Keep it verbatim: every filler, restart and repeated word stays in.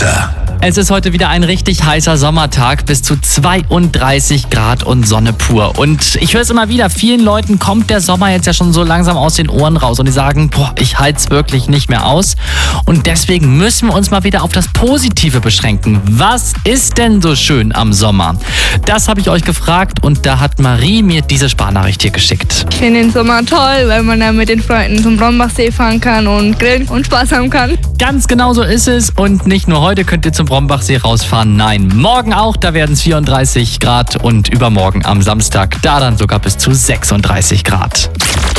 Wetter. Es ist heute wieder ein richtig heißer Sommertag, bis zu zweiunddreißig Grad und Sonne pur. Und ich höre es immer wieder, vielen Leuten kommt der Sommer jetzt ja schon so langsam aus den Ohren raus und die sagen, boah, ich halte es wirklich nicht mehr aus. Und deswegen müssen wir uns mal wieder auf das Positive beschränken. Was ist denn so schön am Sommer? Das habe ich euch gefragt und da hat Marie mir diese Sprachnachricht hier geschickt. Ich finde den Sommer toll, weil man dann mit den Freunden zum Brombachsee fahren kann und grillen und Spaß haben kann. Ganz genau so ist es und nicht nur heute könnt ihr zum Brombachsee rausfahren, nein, morgen auch, da werden es vierunddreißig Grad und übermorgen am Samstag, da dann sogar bis zu sechsunddreißig Grad.